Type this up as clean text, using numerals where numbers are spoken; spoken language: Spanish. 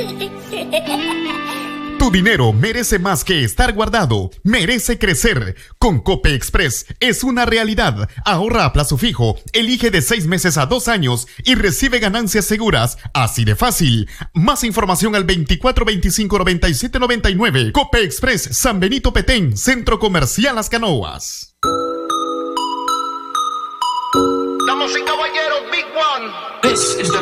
Tu dinero merece más que estar guardado, merece crecer. Con Cope Express es una realidad. Ahorra a plazo fijo, elige de 6 meses a 2 años y recibe ganancias seguras. Así de fácil. Más información al 24 25 97 99. Cope Express, San Benito Petén, Centro Comercial Las Canoas. Damas y caballeros, Big One. This is the